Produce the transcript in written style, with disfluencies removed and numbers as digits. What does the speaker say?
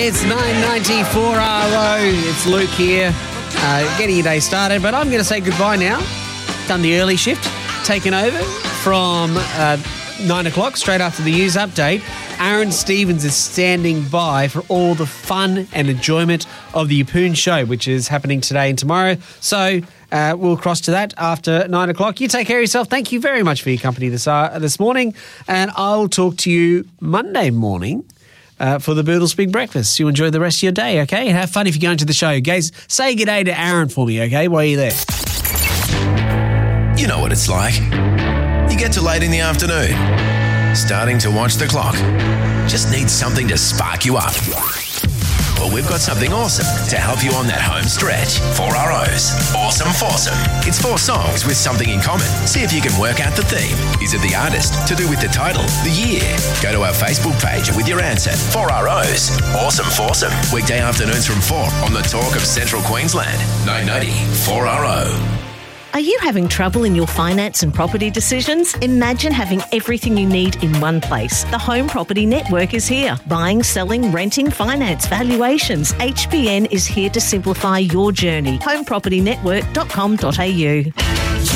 It's 9:94 RO. It's Luke here, getting your day started. But I'm going to say goodbye now. Done the early shift, taken over from 9 o'clock, straight after the news update. Aaron Stevens is standing by for all the fun and enjoyment of the Yeppoon Show, which is happening today and tomorrow. So we'll cross to that after 9 o'clock. You take care of yourself. Thank you very much for your company this morning. And I'll talk to you Monday morning for the Boodles Big Breakfast. You enjoy the rest of your day, okay? Have fun if you're going to the show. Guys, say good day to Aaron for me, okay, while you're there. You know what it's like. You get to late in the afternoon, starting to watch the clock. Just need something to spark you up. Well, we've got something awesome to help you on that home stretch. 4RO's Awesome Foursome. It's 4 songs with something in common. See if you can work out the theme. Is it the artist? To do with the title? The year? Go to our Facebook page with your answer. 4RO's Awesome Foursome. Weekday afternoons from 4 on the Talk of Central Queensland. 990 4RO. Are you having trouble in your finance and property decisions? Imagine having everything you need in one place. The Home Property Network is here. Buying, selling, renting, finance, valuations. HPN is here to simplify your journey. HomePropertyNetwork.com.au.